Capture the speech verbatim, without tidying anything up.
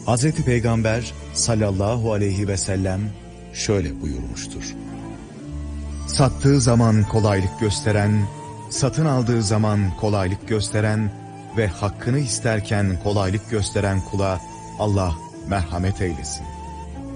Hazreti Peygamber sallallahu aleyhi ve sellem şöyle buyurmuştur: sattığı zaman kolaylık gösteren, satın aldığı zaman kolaylık gösteren ve hakkını isterken kolaylık gösteren kula Allah merhamet eylesin.